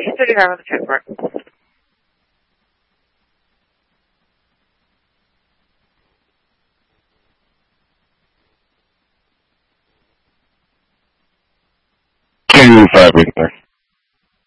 35 on the transport. Can you 5 right there?